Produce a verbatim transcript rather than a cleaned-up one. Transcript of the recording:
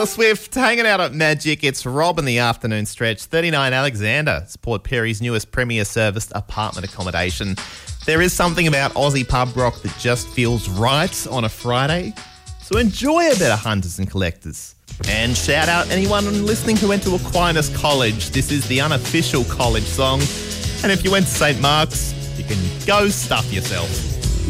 Swift hanging out at Magic. It's Rob in the afternoon stretch. thirty-nine Alexander. It's Port Perry's newest premier serviced apartment accommodation. There is something about Aussie pub rock that just feels right on a Friday. So enjoy a bit of Hunters and Collectors. And shout out anyone listening who went to Aquinas College. This is the unofficial college song. And if you went to Saint Mark's, you can go stuff yourself.